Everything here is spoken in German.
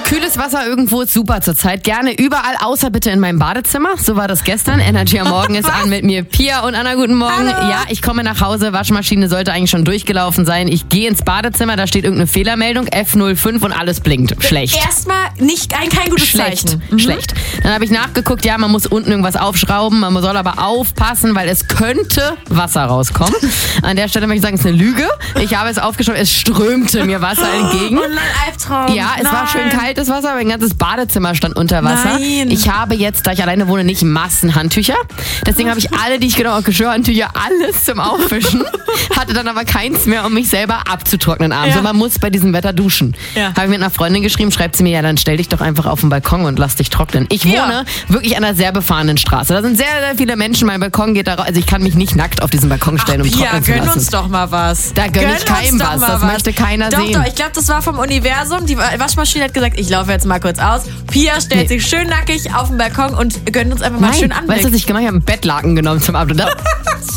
Kühles Wasser irgendwo ist super zurzeit. Gerne überall, außer bitte in meinem Badezimmer. So war das gestern. Energy am Morgen ist an mit mir. Pia und Anna, guten Morgen. Hallo. Ja, ich komme nach Hause. Waschmaschine sollte eigentlich schon durchgelaufen sein. Ich gehe ins Badezimmer, da steht irgendeine Fehlermeldung, F05 und alles blinkt. Schlecht. Erstmal kein gutes Zeichen. Schlecht. Dann habe ich nachgeguckt, ja, man muss unten irgendwas aufschrauben, man soll aber aufpassen, weil es könnte Wasser rauskommen. An der Stelle möchte ich sagen, es ist eine Lüge. Ich habe es aufgeschraubt, es strömte mir Wasser entgegen. Und ein Albtraum. Ja, es war schön kaltes Wasser, aber ein ganzes Badezimmer stand unter Wasser. Nein. Ich habe jetzt, da ich alleine wohne, nicht Massenhandtücher. Deswegen habe ich alle, die ich genommen habe, Geschirrhandtücher, alles zum Aufwischen. Hatte dann aber keins mehr, um mich selber abzutrocknen abends. Ja. Und man muss bei diesem Wetter duschen. Ja. Habe ich mit einer Freundin geschrieben, schreibt sie mir, ja, dann stell dich doch einfach auf den Balkon und lass dich trocknen. Ich wohne wirklich an einer sehr befahrenen Straße. Da sind sehr, sehr viele Menschen. Mein Balkon geht da raus. Also ich kann mich nicht nackt auf diesen Balkon stellen, um Pia, trocknen zu gönn lassen. uns doch mal was. Da gönn ich keinem was. Das möchte keiner sehen. Doch, ich glaube, das war vom Universum. Die Waschmaschine hat gesagt, ich laufe jetzt mal kurz aus. Pia stellt sich schön nackig auf den Balkon und gönnt uns einfach mal schön anblicken. Weißt du, was ich gemacht habe? Ich habe einen Bettlaken genommen zum Abend.